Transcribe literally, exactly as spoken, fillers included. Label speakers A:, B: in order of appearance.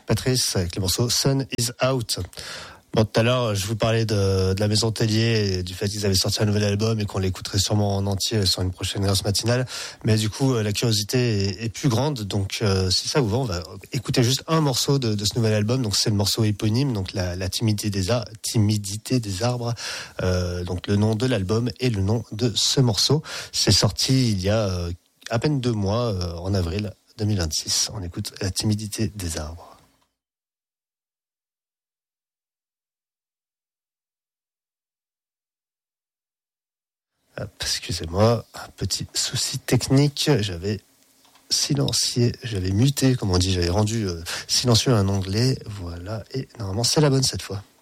A: Patrice avec le morceau Sun is Out. Bon, tout à l'heure, je vous parlais de, de la Maison Tellier et du fait qu'ils avaient sorti un nouvel album et qu'on l'écouterait sûrement en entier sur une prochaine Grasse matinale. Mais du coup, la curiosité est, est plus grande. Donc, euh, si ça vous va, on va écouter juste un morceau de, de ce nouvel album. Donc, c'est le morceau éponyme, donc la, la timidité des, ar- timidité des arbres. Euh, donc, le nom de l'album et le nom de ce morceau. C'est sorti il y a euh, à peine deux mois, euh, en avril deux mille vingt-six. On écoute la timidité des arbres. Hop, excusez-moi, un petit souci technique, j'avais silencié, j'avais muté, comme on dit, j'avais rendu euh, silencieux un onglet, voilà, et normalement c'est la bonne cette fois.